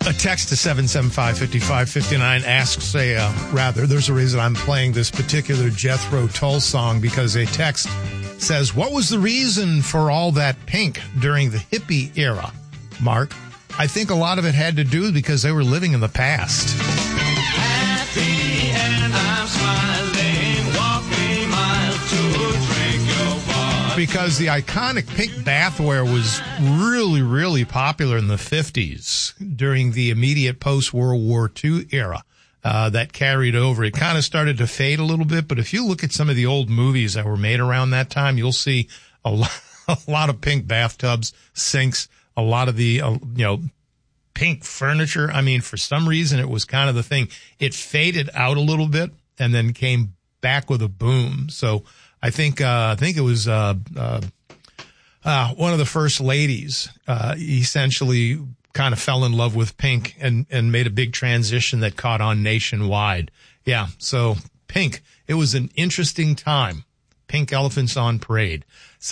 A text to 775-5559 asks, there's a reason I'm playing this particular Jethro Tull song, because a text says, what was the reason for all that pink during the hippie era, Mark? I think a lot of it had to do because they were living in the past. Happy and I'm smiling, walking miles to drink your water. Because the iconic pink bathwear was really, really popular in the 50s during the immediate post-World War II era. That carried over. It kind of started to fade a little bit, but if you look at some of the old movies that were made around that time, you'll see a lot of pink bathtubs, sinks, a lot of the, pink furniture. I mean, for some reason, it was kind of the thing. It faded out a little bit and then came back with a boom. So I think it was, one of the first ladies, essentially kind of fell in love with pink and made a big transition that caught on nationwide. Yeah. So pink, it was an interesting time. Pink elephants on parade.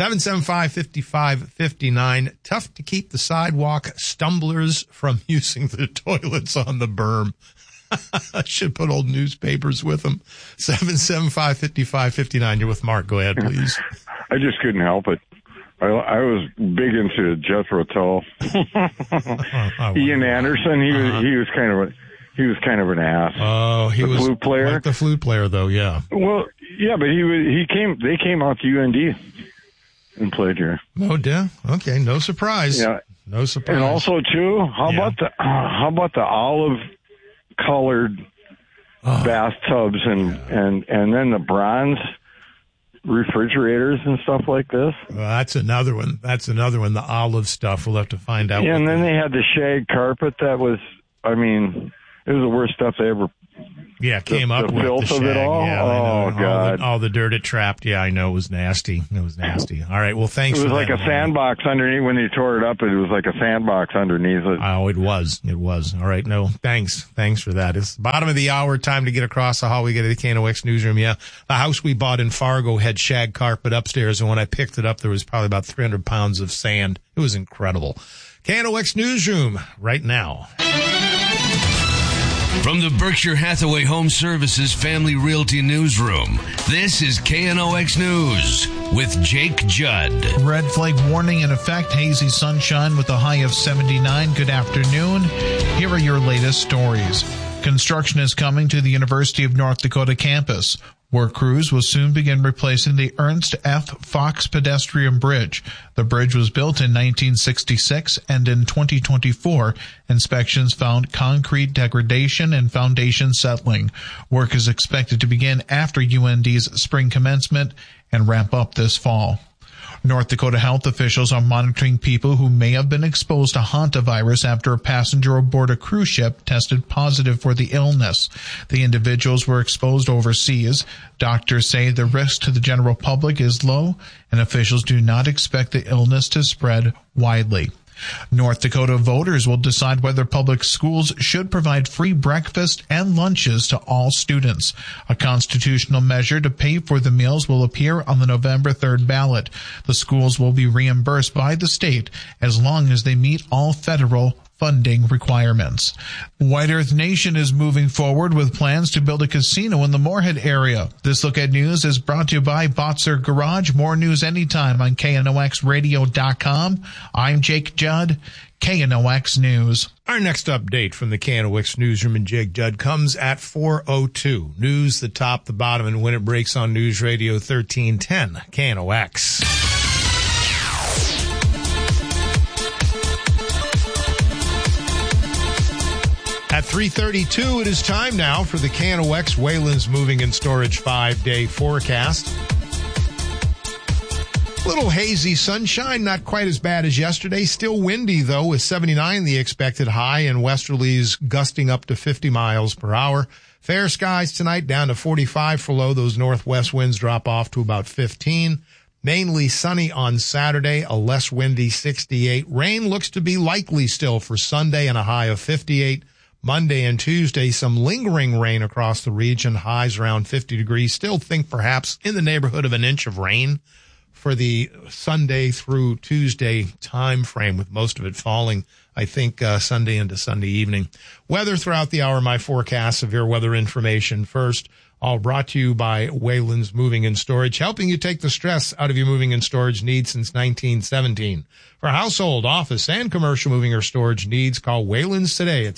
775-5559. Tough to keep the sidewalk stumblers from using the toilets on the berm. I should put old newspapers with them. 775-5559. You're with Mark. Go ahead, please. I just couldn't help it. I was big into Jethro Tull. Ian Anderson, he was kind of an ass. Oh, he was flute player. Like the flute player, though. Yeah. Well, yeah, but they came out to UND and played here. Oh, yeah. Okay, no surprise. Yeah, no surprise. And also too, how about the olive colored bathtubs and then the bronze refrigerators and stuff like this. Well, that's another one. The olive stuff. We'll have to find out. Yeah, and then they had the shag carpet that was, it was the worst stuff they ever. Yeah, came up with the filth shag. of it all. Yeah, oh God! All the dirt it trapped. Yeah, I know, it was nasty. All right, well, thanks. It was for like that, a sandbox underneath when they tore it up. It was like a sandbox underneath it. Oh, it was. All right, no, thanks for that. It's the bottom of the hour. Time to get across the hall. We get to the KNOX newsroom. Yeah, the house we bought in Fargo had shag carpet upstairs, and when I picked it up, there was probably about 300 pounds of sand. It was incredible. KNOX newsroom right now. From the Berkshire Hathaway Home Services Family Realty Newsroom, this is KNOX News with Jake Judd. Red flag warning in effect, hazy sunshine with a high of 79. Good afternoon. Here are your latest stories. Construction is coming to the University of North Dakota campus. Work crews will soon begin replacing the Ernst F. Fox pedestrian bridge. The bridge was built in 1966, and in 2024, inspections found concrete degradation and foundation settling. Work is expected to begin after UND's spring commencement and ramp up this fall. North Dakota health officials are monitoring people who may have been exposed to hantavirus after a passenger aboard a cruise ship tested positive for the illness. The individuals were exposed overseas. Doctors say the risk to the general public is low, and officials do not expect the illness to spread widely. North Dakota voters will decide whether public schools should provide free breakfast and lunches to all students. A constitutional measure to pay for the meals will appear on the November 3rd ballot. The schools will be reimbursed by the state as long as they meet all federal funding requirements. White Earth Nation is moving forward with plans to build a casino in the Moorhead area. This Look at News is brought to you by Botzer Garage. More news anytime on KNOXradio.com. I'm Jake Judd, KNOX News. Our next update from the KNOX newsroom and Jake Judd comes at 4:02. News, the top, the bottom, and when it breaks on News Radio 1310, KNOX. At 3:32, it is time now for the KNOX Wayland's Moving and Storage 5-day forecast. Little hazy sunshine, not quite as bad as yesterday. Still windy, though, with 79 the expected high and westerlies gusting up to 50 miles per hour. Fair skies tonight, down to 45 for low. Those northwest winds drop off to about 15. Mainly sunny on Saturday, a less windy 68. Rain looks to be likely still for Sunday and a high of 58. Monday and Tuesday, some lingering rain across the region, highs around 50 degrees. Still think perhaps in the neighborhood of an inch of rain for the Sunday through Tuesday time frame, with most of it falling I think, Sunday into Sunday evening. Weather throughout the hour, my forecast, severe weather information first. All brought to you by Wayland's Moving and Storage, helping you take the stress out of your moving and storage needs since 1917. For household, office, and commercial moving or storage needs, call Wayland's today at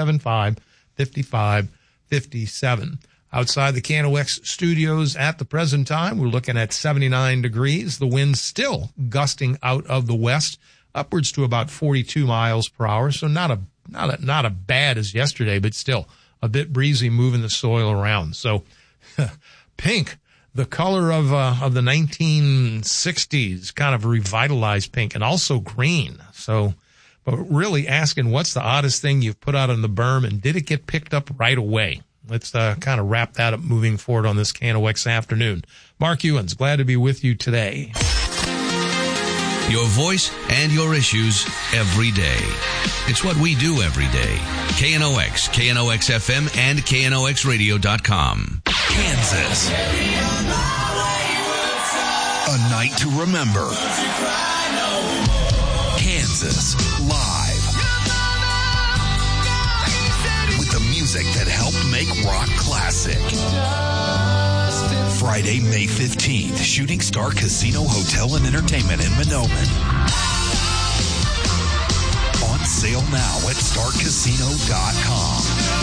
775-5557. Outside the KNOX studios at the present time, we're looking at 79 degrees. The wind still gusting out of the west, upwards to about 42 miles per hour. So not a bad as yesterday, but still a bit breezy, moving the soil around. So pink, the color of the 1960s, kind of revitalized pink, and also green. So, but really asking, what's the oddest thing you've put out on the berm, and did it get picked up right away? Let's kind of wrap that up moving forward on this KNOX afternoon. Mark Ewens, glad to be with you today. Your voice and your issues every day. It's what we do every day. KNOX, KNOX FM, and KNOXradio.com. Kansas. A night to remember. Kansas live. With the music that helped make rock classic. Friday, May 15th, Shooting Star Casino Hotel and Entertainment in Mahnomen. On sale now at starcasino.com.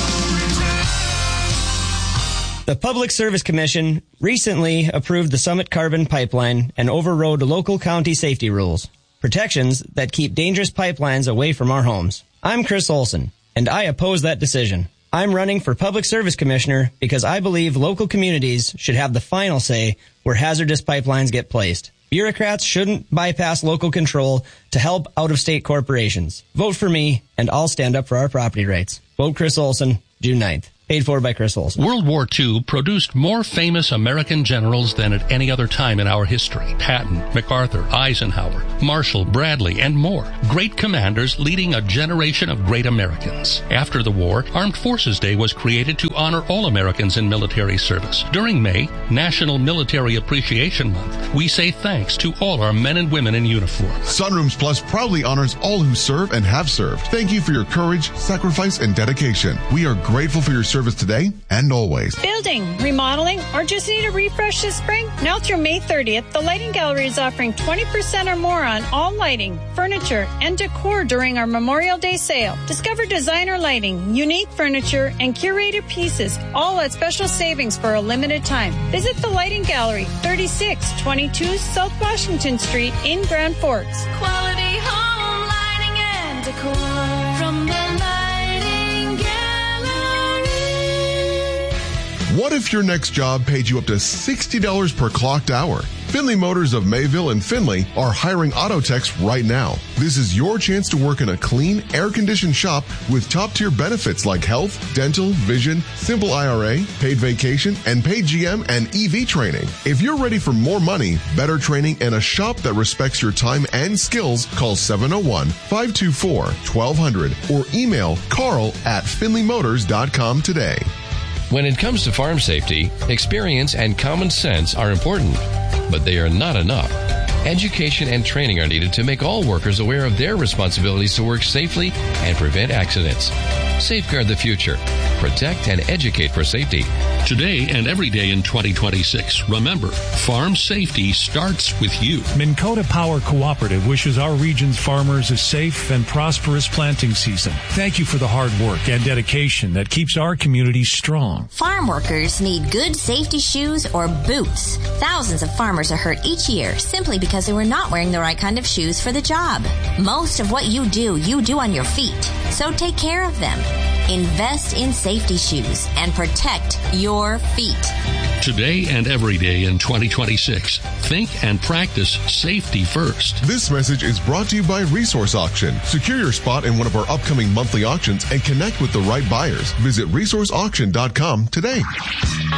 The Public Service Commission recently approved the Summit Carbon Pipeline and overrode local county safety rules, protections that keep dangerous pipelines away from our homes. I'm Chris Olson, and I oppose that decision. I'm running for Public Service Commissioner because I believe local communities should have the final say where hazardous pipelines get placed. Bureaucrats shouldn't bypass local control to help out-of-state corporations. Vote for me, and I'll stand up for our property rights. Vote Chris Olson, June 9th. Paid for by Chris Olson. World War II produced more famous American generals than at any other time in our history. Patton, MacArthur, Eisenhower, Marshall, Bradley, and more. Great commanders leading a generation of great Americans. After the war, Armed Forces Day was created to honor all Americans in military service. During May, National Military Appreciation Month, we say thanks to all our men and women in uniform. Sunrooms Plus proudly honors all who serve and have served. Thank you for your courage, sacrifice, and dedication. We are grateful for your service today and always. Building, remodeling, or just need a refresh this spring? Now through May 30th, the Lighting Gallery is offering 20% or more on all lighting, furniture, and decor during our Memorial Day sale. Discover designer lighting, unique furniture, and curated pieces, all at special savings for a limited time. Visit the Lighting Gallery, 3622 South Washington Street in Grand Forks. Quality home lighting and decor from the Lighting Gallery. What if your next job paid you up to $60 per clocked hour? Finley Motors of Mayville and Finley are hiring auto techs right now. This is your chance to work in a clean, air-conditioned shop with top-tier benefits like health, dental, vision, simple IRA, paid vacation, and paid GM and EV training. If you're ready for more money, better training, and a shop that respects your time and skills, call 701-524-1200 or email carl@finleymotors.com today. When it comes to farm safety, experience and common sense are important, but they are not enough. Education and training are needed to make all workers aware of their responsibilities to work safely and prevent accidents. Safeguard the future. Protect and educate for safety. Today and every day in 2026, remember, farm safety starts with you. Minn Kota Power Cooperative wishes our region's farmers a safe and prosperous planting season. Thank you for the hard work and dedication that keeps our community strong. Farm workers need good safety shoes or boots. Thousands of farmers are hurt each year simply because they were not wearing the right kind of shoes for the job. Most of what you do on your feet. So take care of them. Invest in safety shoes and protect your feet. Today and every day in 2026, think and practice safety first. This message is brought to you by Resource Auction. Secure your spot in one of our upcoming monthly auctions and connect with the right buyers. Visit resourceauction.com today.